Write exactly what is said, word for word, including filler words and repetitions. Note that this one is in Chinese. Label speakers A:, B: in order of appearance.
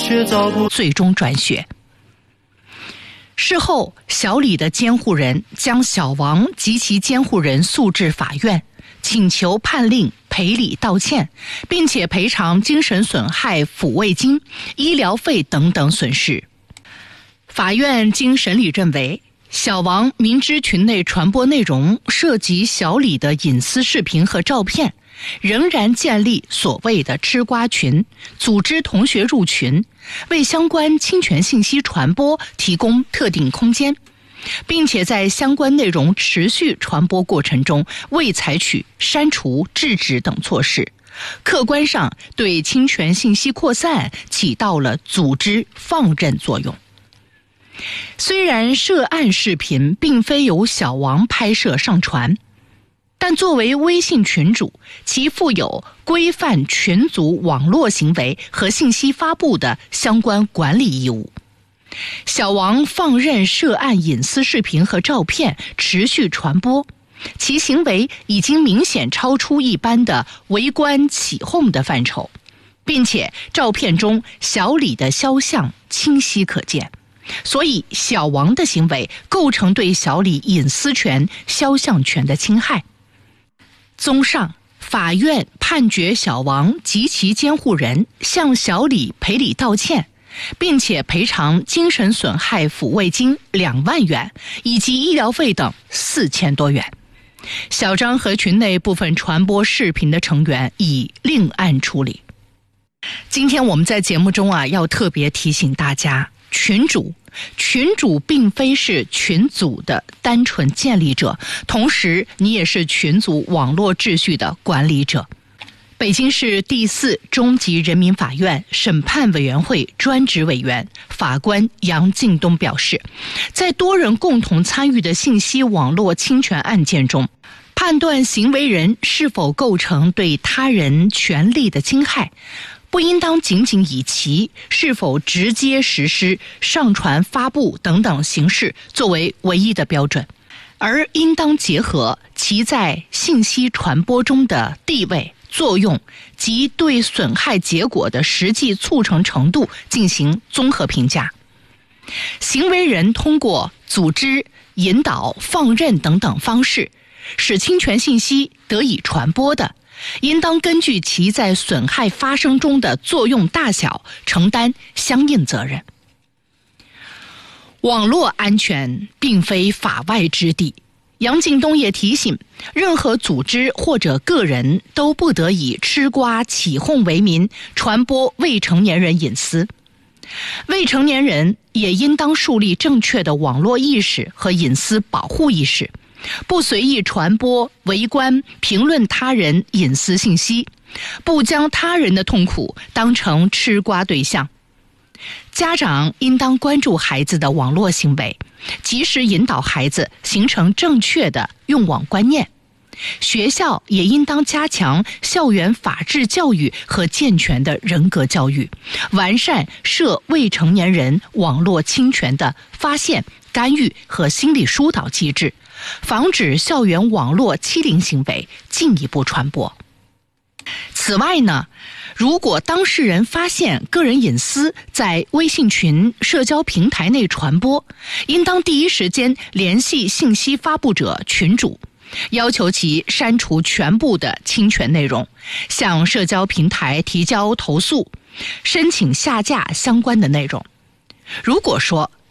A: 却找不
B: 最终转学。事后，小李的监护人将小王及其监护人诉至法院，请求判令赔礼道歉，并且赔偿精神损害抚慰金、医疗费等等损失。法院经审理认为，小王明知群内传播内容涉及小李的隐私视频和照片，仍然建立所谓的吃瓜群，组织同学入群，为相关侵权信息传播提供特定空间，并且在相关内容持续传播过程中未采取删除、制止等措施，客观上对侵权信息扩散起到了组织放任作用。虽然涉案视频并非由小王拍摄上传，但作为微信群主，其负有规范群组网络行为和信息发布的相关管理义务。小王放任涉案隐私视频和照片持续传播，其行为已经明显超出一般的围观起哄的范畴，并且照片中小李的肖像清晰可见，所以小王的行为构成对小李隐私权、肖像权的侵害。综上，法院判决小王及其监护人向小李赔礼道歉，并且赔偿精神损害抚慰金两万元以及医疗费等四千多元。小张和群内部分传播视频的成员已另案处理。今天我们在节目中啊，要特别提醒大家，群主群主并非是群组的单纯建立者，同时你也是群组网络秩序的管理者。北京市第四中级人民法院审判委员会专职委员法官杨敬东表示，在多人共同参与的信息网络侵权案件中，判断行为人是否构成对他人权利的侵害，不应当仅仅以其是否直接实施上传、发布等等形式作为唯一的标准，而应当结合其在信息传播中的地位、作用及对损害结果的实际促成程度进行综合评价。行为人通过组织、引导、放任等等方式使侵权信息得以传播的，应当根据其在损害发生中的作用大小承担相应责任。网络安全并非法外之地，杨敬东也提醒，任何组织或者个人都不得以吃瓜起哄为名传播未成年人隐私。未成年人也应当树立正确的网络意识和隐私保护意识，不随意传播、围观、评论他人隐私信息，不将他人的痛苦当成吃瓜对象。家长应当关注孩子的网络行为，及时引导孩子形成正确的用网观念。学校也应当加强校园法治教育和健全的人格教育，完善涉未成年人网络侵权的发现、干预和心理疏导机制，防止校园网络欺凌行为进一步传播。此外呢，如果当事人发现个人隐私在微信群、社交平台内传播，应当第一时间联系信息发布者群主，要求其删除全部的侵权内容，向社交平台提交投诉，申请下架相关的内容。如果说